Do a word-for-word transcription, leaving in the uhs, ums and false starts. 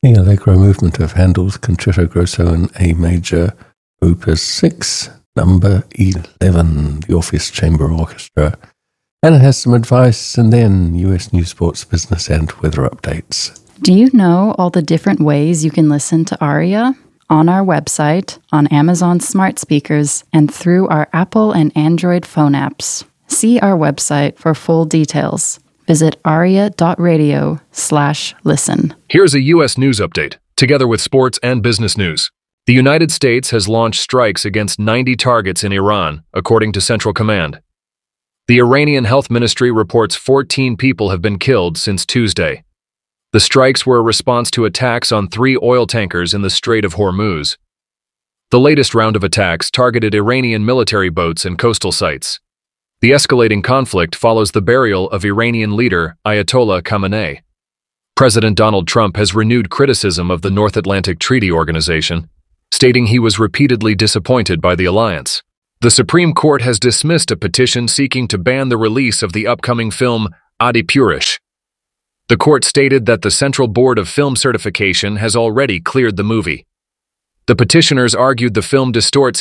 The Allegro movement of Handel's Concerto Grosso in A major, Opus six, number eleven, the Orpheus Chamber Orchestra. And it has some advice and then U S News, Sports, Business, and weather updates. Do you know all the different ways you can listen to Aria? On our website, on Amazon smart speakers, and through our Apple and Android phone apps. See our website for full details. Visit aria.radio slash listen. Here's a U S news update, together with sports and business news. The United States has launched strikes against ninety targets in Iran, according to Central Command. The Iranian Health Ministry reports fourteen people have been killed since Tuesday. The strikes were a response to attacks on three oil tankers in the Strait of Hormuz. The latest round of attacks targeted Iranian military boats and coastal sites. The escalating conflict follows the burial of Iranian leader Ayatollah Khamenei. President Donald Trump has renewed criticism of the North Atlantic Treaty Organization, stating he was repeatedly disappointed by the alliance. The Supreme Court has dismissed a petition seeking to ban the release of the upcoming film Adipurish. The court stated that the Central Board of Film Certification has already cleared the movie. The petitioners argued the film distorts